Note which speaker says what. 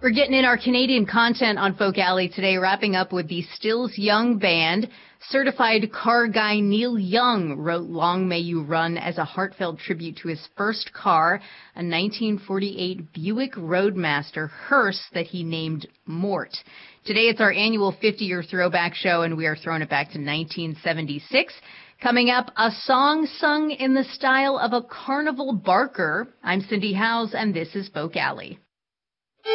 Speaker 1: We're getting in our Canadian content on Folk Alley today, wrapping up with the Stills Young Band. Certified car guy Neil Young wrote Long May You Run as a heartfelt tribute to his first car, a 1948 Buick Roadmaster hearse that he named Mort. Today it's our annual 50-year throwback show, and we are throwing it back to 1976. Coming up, a song sung in the style of a carnival barker. I'm Cindy Howes, and this is Folk Alley.